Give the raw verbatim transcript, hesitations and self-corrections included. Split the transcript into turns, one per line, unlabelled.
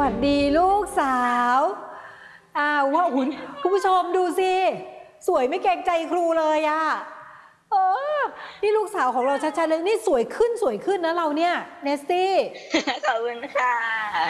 วัสดีลูกสาวอ้าวว่าหุ่นคุณผู้ชมดูสิสวยไม่เกรงใจครูเลยอะเออนี่ลูกสาวของเราชัดๆเลยนี่สวยขึ้นสวยขึ้นนะเราเนี่ยเนสตี้
ขอบคุณค่ะ